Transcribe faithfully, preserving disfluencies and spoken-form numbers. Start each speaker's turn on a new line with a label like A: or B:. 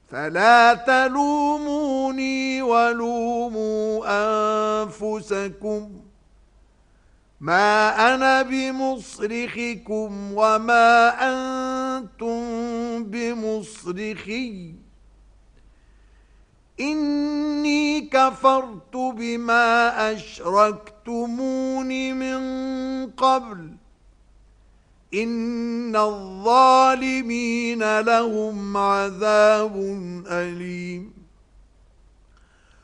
A: فلا تلوموني ولوموا أنفسكم ما أنا بمصرخكم وما أنتم بمصرخي إني كفرت بما أشركتمون من قبل إن الظالمين لهم عذاب أليم